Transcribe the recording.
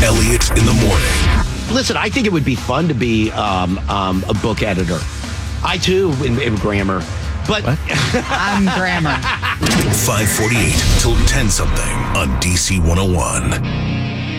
Elliot in the morning. Listen, I think it would be fun to be a book editor. I too in grammar. But I'm grammar. 548 till 10 something on DC 101.